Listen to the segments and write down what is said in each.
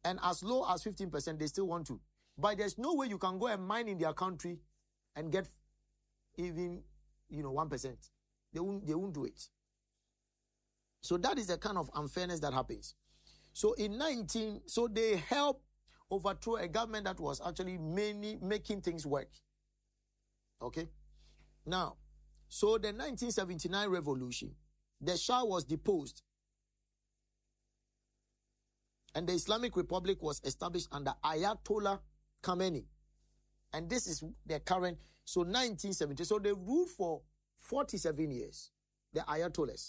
And as low as 15%, they still want to. But there's no way you can go and mine in their country and get even, 1%. They won't do it. So that is the kind of unfairness that happens. So so they helped overthrow a government that was actually mainly making things work. Okay? Now, so the 1979 revolution, the Shah was deposed. And the Islamic Republic was established under Ayatollah Khamenei. And this is the current, so 1970. So they ruled for 47 years, the Ayatollahs.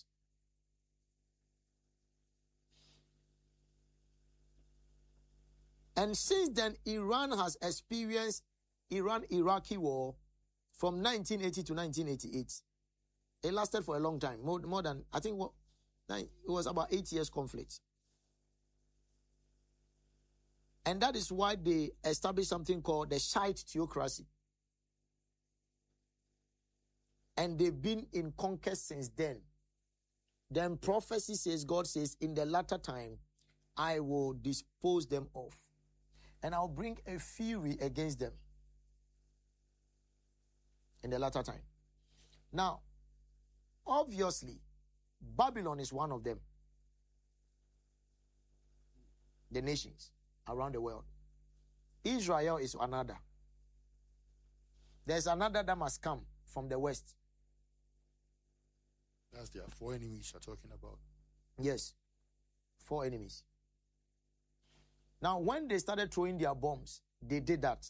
And since then, Iran has experienced Iran-Iraqi war from 1980 to 1988. It lasted for a long time, more than, I think, it was about 8 years conflict. And that is why they established something called the Shiite theocracy. And they've been in conquest since then. Then prophecy says, God says, in the latter time, I will dispose them off. And I'll bring a fury against them. In the latter time. Now, obviously, Babylon is one of them. The nations around the world. Israel is another. There's another that must come from the west. That's their 4 enemies you're talking about. Yes. 4 enemies. Now, when they started throwing their bombs, they did that.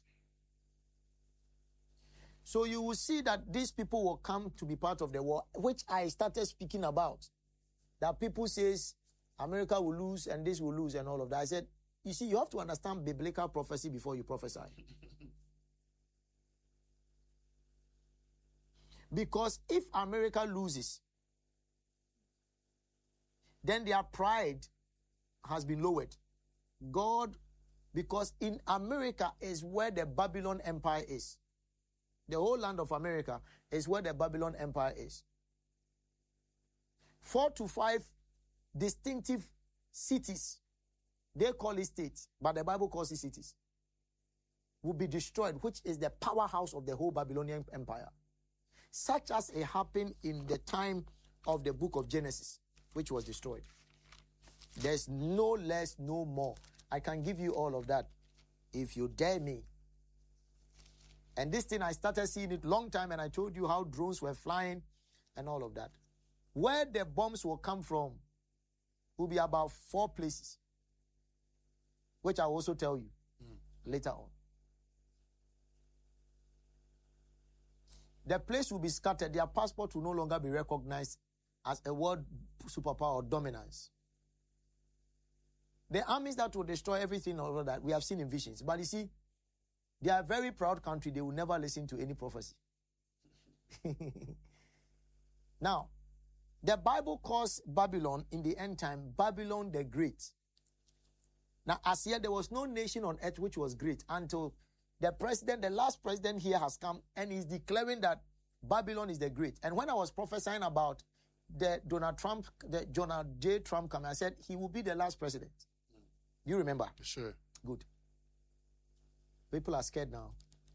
So you will see that these people will come to be part of the war, which I started speaking about. That people says America will lose and this will lose and all of that. I said, you see, you have to understand biblical prophecy before you prophesy. Because if America loses, then their pride has been lowered. Because in America is where the Babylon Empire is. The whole land of America is where the Babylon Empire is. 4 to 5 distinctive cities, they call it states, but the Bible calls it cities, will be destroyed, which is the powerhouse of the whole Babylonian Empire. Such as it happened in the time of the book of Genesis, which was destroyed. There's no less, no more. I can give you all of that if you dare me. And this thing, I started seeing it long time, and I told you how drones were flying and all of that. Where the bombs will come from will be about 4 places, which I'll also tell you later on. The place will be scattered. Their passport will no longer be recognized as a world superpower or dominance. The armies that will destroy everything, all of that, we have seen in visions. But you see, they are a very proud country. They will never listen to any prophecy. Now, the Bible calls Babylon in the end time, Babylon the Great. Now, as yet, there was no nation on earth which was great until the last president here has come and is declaring that Babylon is the great. And when I was prophesying about the Donald J. Trump coming, I said he will be the last president. You remember? Sure. Good. People are scared now.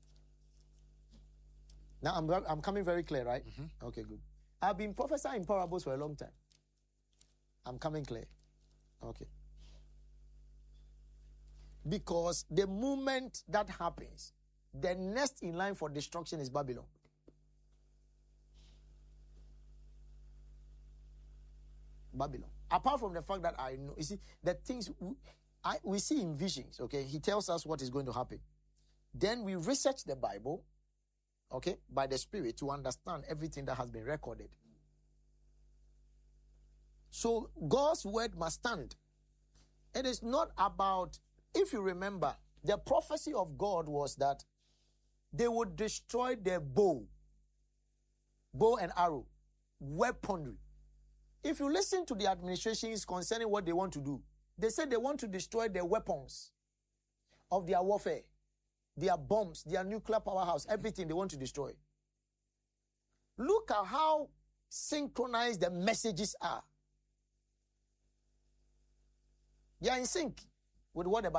Now I'm coming very clear, right? Mm-hmm. Okay, good. I've been prophesying parables for a long time. I'm coming clear. Okay. Because the moment that happens, the next in line for destruction is Babylon. Babylon. Apart from the fact that I know, you see, the things we see in visions, okay? He tells us what is going to happen. Then we research the Bible, okay, by the Spirit to understand everything that has been recorded. So God's word must stand. It is not about, if you remember, the prophecy of God was that they would destroy their bow and arrow, weaponry. If you listen to the administrations concerning what they want to do, they say they want to destroy their weapons of their warfare, their bombs, their nuclear powerhouse, everything they want to destroy. Look at how synchronized the messages are. They are in sync with what the Bible